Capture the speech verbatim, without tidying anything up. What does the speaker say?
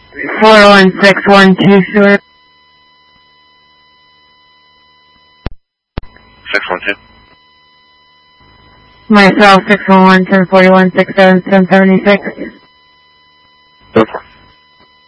four one six one two, sir. six one two. Myself, six one one, ten forty-one, six seven seven, seventy-six. Go for it.